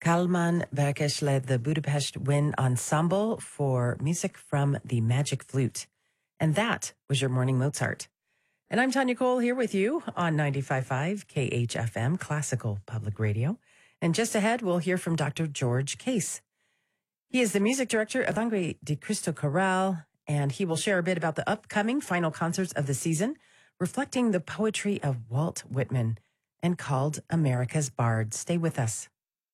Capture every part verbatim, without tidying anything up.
Kalman Berkesh led the Budapest Wind Ensemble for music from the Magic Flute. And that was your Morning Mozart. And I'm Tanya Cole here with you on ninety-five point five K H F M, Classical Public Radio. And just ahead, we'll hear from Doctor George Case. He is the music director of Sangre de Cristo Chorale, and he will share a bit about the upcoming final concerts of the season, reflecting the poetry of Walt Whitman and called America's Bard. Stay with us.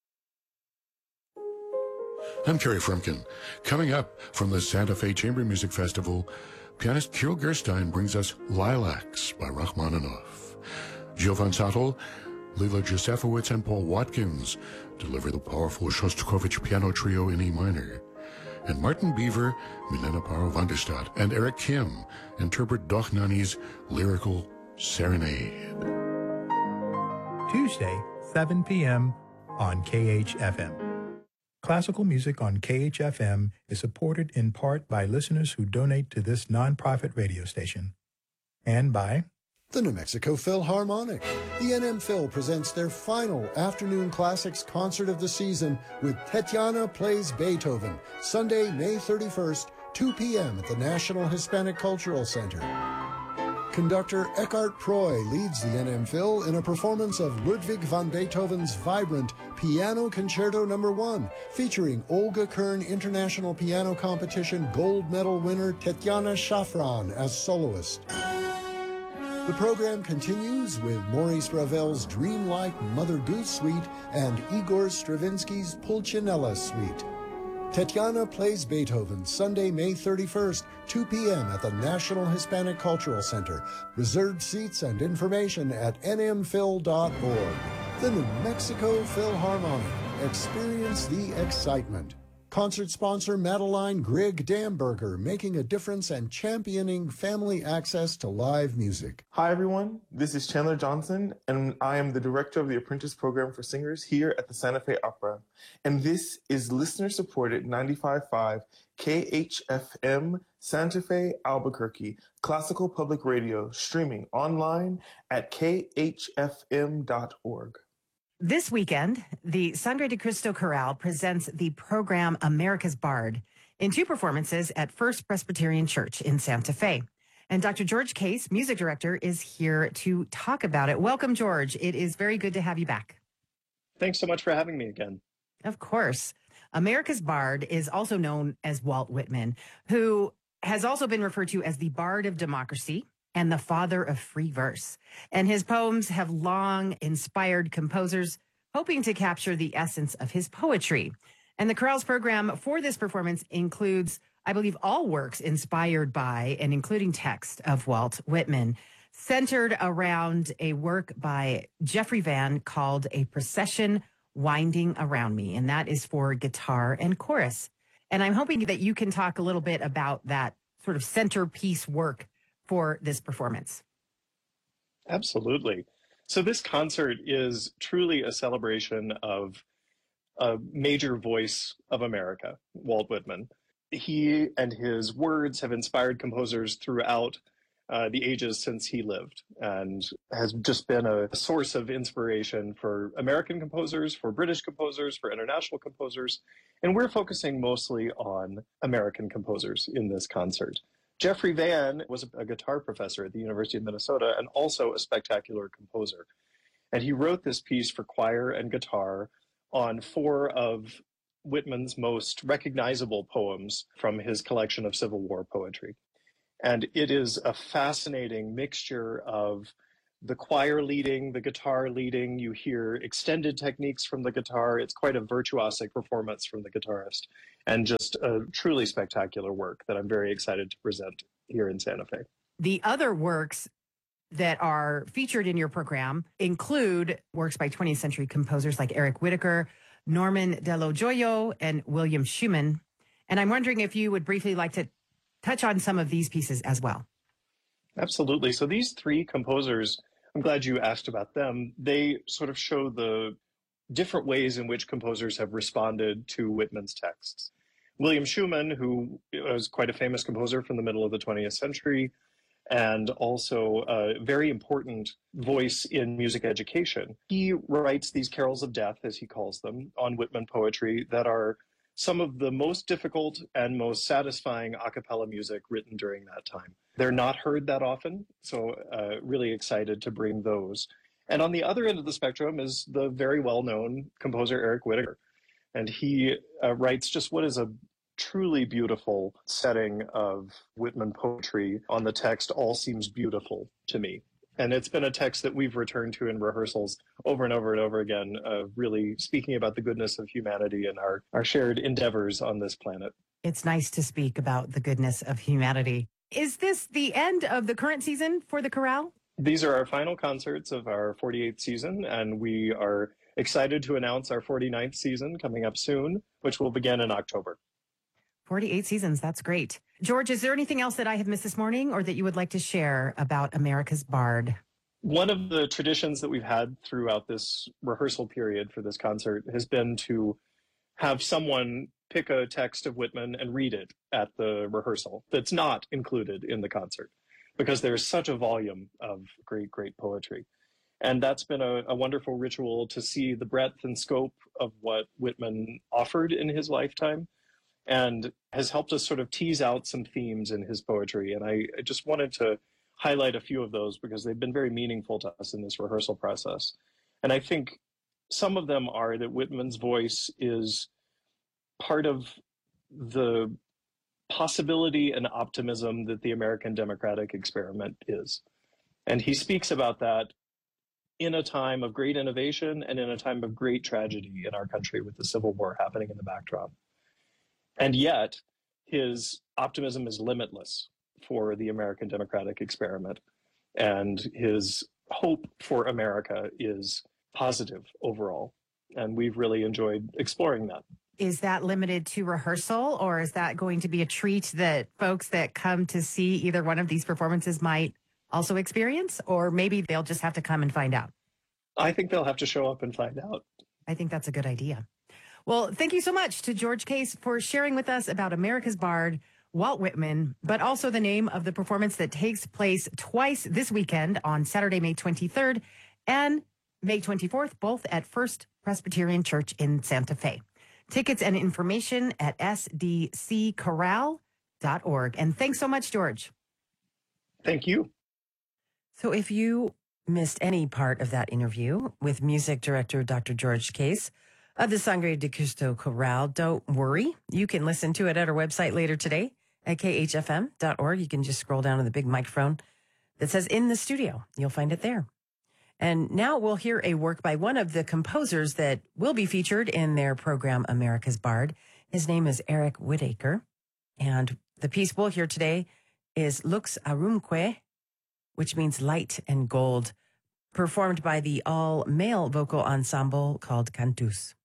I'm Kerry Frumkin. Coming up from the Santa Fe Chamber Music Festival, pianist Kirill Gerstein brings us Lilacs by Rachmaninoff. Jovan Sattel, Lila Josefowitz, and Paul Watkins deliver the powerful Shostakovich piano trio in E minor. And Martin Beaver, Milena Paro van der Stadt, and Eric Kim interpret Dochnani's lyrical serenade. Tuesday, seven p.m. on K H F M. Classical music on K H F M is supported in part by listeners who donate to this nonprofit radio station and by the New Mexico Philharmonic. The N M Phil presents their final Afternoon Classics concert of the season with Tetiana Plays Beethoven, Sunday, May thirty-first, two p.m. at the National Hispanic Cultural Center. Conductor Eckhart Proy leads the N M Phil in a performance of Ludwig van Beethoven's vibrant Piano Concerto Number One, featuring Olga Kern International Piano Competition gold medal winner Tetiana Shafran as soloist. The program continues with Maurice Ravel's dreamlike Mother Goose Suite and Igor Stravinsky's Pulcinella Suite. Tetiana Plays Beethoven, Sunday, May thirty-first, two p.m. at the National Hispanic Cultural Center. Reserved seats and information at n m phil dot org. The New Mexico Philharmonic. Experience the excitement. Concert sponsor Madeline Grigg Damberger, making a difference and championing family access to live music. Hi everyone, this is Chandler Johnson, and I am the director of the Apprentice Program for Singers here at the Santa Fe Opera. And this is listener-supported ninety-five point five K H F M Santa Fe, Albuquerque, Classical Public Radio, streaming online at k h f m dot org. This weekend, the Sangre de Cristo Chorale presents the program America's Bard in two performances at First Presbyterian Church in Santa Fe. And Doctor George Case, music director, is here to talk about it. Welcome, George. It is very good to have you back. Thanks so much for having me again. Of course. America's Bard is also known as Walt Whitman, who has also been referred to as the Bard of Democracy and the father of free verse. And his poems have long inspired composers hoping to capture the essence of his poetry. And the chorale's program for this performance includes, I believe, all works inspired by and including text of Walt Whitman, centered around a work by Geoffrey Van called A Procession Winding Around Me. And that is for guitar and chorus. And I'm hoping that you can talk a little bit about that sort of centerpiece work for this performance. Absolutely. So this concert is truly a celebration of a major voice of America, Walt Whitman. He and his words have inspired composers throughout uh, the ages since he lived, and has just been a source of inspiration for American composers, for British composers, for international composers. And we're focusing mostly on American composers in this concert. Geoffrey Van was a guitar professor at the University of Minnesota and also a spectacular composer. And he wrote this piece for choir and guitar on four of Whitman's most recognizable poems from his collection of Civil War poetry. And it is a fascinating mixture of the choir leading, the guitar leading. You hear extended techniques from the guitar. It's quite a virtuosic performance from the guitarist, and just a truly spectacular work that I'm very excited to present here in Santa Fe. The other works that are featured in your program include works by twentieth century composers like Eric Whitacre, Norman Dello Joyo, and William Schumann. And I'm wondering if you would briefly like to touch on some of these pieces as well. Absolutely. So these three composers, I'm glad you asked about them. They sort of show the different ways in which composers have responded to Whitman's texts. William Schumann, who was quite a famous composer from the middle of the twentieth century, and also a very important voice in music education. He writes these carols of death, as he calls them, on Whitman poetry that are some of the most difficult and most satisfying a cappella music written during that time. They're not heard that often, so uh, really excited to bring those. And on the other end of the spectrum is the very well-known composer Eric Whitacre. And he uh, writes just what is a truly beautiful setting of Whitman poetry on the text, All Seems Beautiful to Me. And it's been a text that we've returned to in rehearsals over and over and over again, uh, really speaking about the goodness of humanity and our, our shared endeavors on this planet. It's nice to speak about the goodness of humanity. Is this the end of the current season for the chorale? These are our final concerts of our forty-eighth season, and we are excited to announce our forty-ninth season coming up soon, which will begin in October. forty-eight seasons, that's great. George, is there anything else that I have missed this morning or that you would like to share about America's Bard? One of the traditions that we've had throughout this rehearsal period for this concert has been to have someone pick a text of Whitman and read it at the rehearsal that's not included in the concert, because there's such a volume of great, great poetry. And that's been a, a wonderful ritual to see the breadth and scope of what Whitman offered in his lifetime, and has helped us sort of tease out some themes in his poetry. And I, I just wanted to highlight a few of those because they've been very meaningful to us in this rehearsal process. And I think some of them are that Whitman's voice is part of the possibility and optimism that the American democratic experiment is. And he speaks about that in a time of great innovation and in a time of great tragedy in our country with the Civil War happening in the backdrop. And yet, his optimism is limitless for the American democratic experiment. And his hope for America is positive overall. And we've really enjoyed exploring that. Is that limited to rehearsal, or is that going to be a treat that folks that come to see either one of these performances might also experience? Or maybe they'll just have to come and find out? I think they'll have to show up and find out. I think that's a good idea. Well, thank you so much to George Case for sharing with us about America's Bard, Walt Whitman, but also the name of the performance that takes place twice this weekend on Saturday, May twenty-third and May twenty-fourth, both at First Presbyterian Church in Santa Fe. Tickets and information at s d c chorale dot org. And thanks so much, George. Thank you. So if you missed any part of that interview with music director Doctor George Case of the Sangre de Cristo Chorale, don't worry. You can listen to it at our website later today at k h f m dot org. You can just scroll down to the big microphone that says In the Studio. You'll find it there. And now we'll hear a work by one of the composers that will be featured in their program, America's Bard. His name is Eric Whitacre. And the piece we'll hear today is Lux Aurumque, which means light and gold, performed by the all-male vocal ensemble called Cantus.